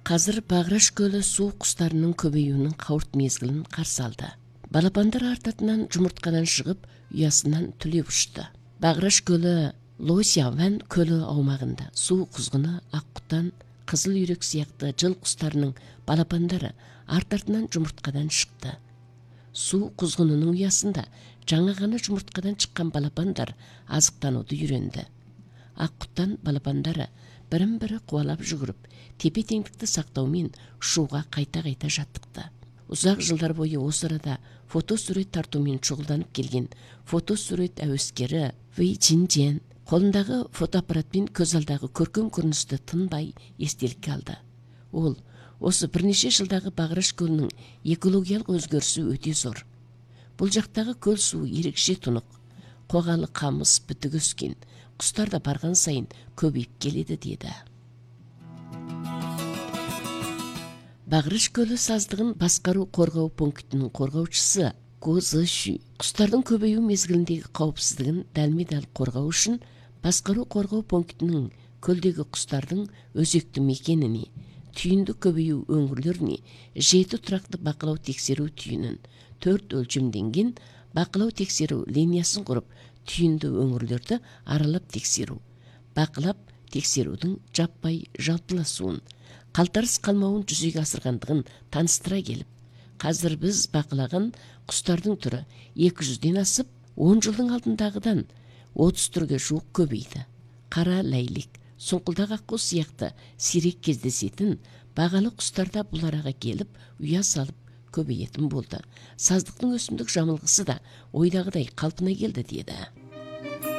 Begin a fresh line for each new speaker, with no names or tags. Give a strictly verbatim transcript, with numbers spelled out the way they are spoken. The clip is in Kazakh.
Қазір Бағраш көлі су құстарының көбеюінің қауырт мезгілін қарсы алды. Балапандар артатынан жұмыртқадан шығып, ұясынан түлеп ұшты. Бағраш көлі Лосяван көлі аумағында су құзғыны, аққұтан, қызыл үйрек сияқты жыл құстарының балапандары артартынан жұмыртқадан шықты. Су құзғынының ұясында жаңа ғана жұмыртқадан шыққан балапандар азықтануды үйренді. Аққұтан балапандары бірін-бірі қуалап жүгіріп, тепе-теңдікті сақтаумен ұшуға қайта-қайта жаттықты. Ұзақ жылдар бойы осы арада фотосурет тартумен шұғылданып келген фотосурет әуескері Вэй Чинжен қолындағы фотоаппаратпен көз алдағы көркем көріністі тынбай естелікке алды. Ол осы бірнеше жылдағы Бағраш көлінің экологиялық өзгерісі өте зор. Бұл жақтағы көл суы ерекше тұнық, қоғалы қамыс бітік өскен, құстар да барған сайын көбейіп келеді деді. Бағраш көлі саздығын басқару қорғау пунктінің қорғаушысы Го Зыши құстардың көбею мезгіліндегі қауіпсіздігін дәлме-дәл қорғау үшін басқару қорғау пунктінің көлдегі құстардың өзекті мекеніне, түйінді көбею өңірлеріне жеті тұрақты бақылау тексеру түйінін, төрт өлшемденген бақылау тексеру линиясын құрып, түйінді өңірлерді аралап тексеру, бақылап тексерудің жаппай жалпыласуын, қалтарыс қалмауын жүзеге асырғандығын таныстыра келіп, қазір біз бақылаған құстардың түрі екі жүзден асып, он жылдың алдындағыдан отыз түрге жуық көбейді. Қара ләйлек, сұңқылдақ аққу сияқты сирек кездесетін бағалы құстарда бұл араға келіп, ұя салып көбейетін болды. Саздықтың өсімдік жамылғысы да ойдағыдай қалпына келді деді.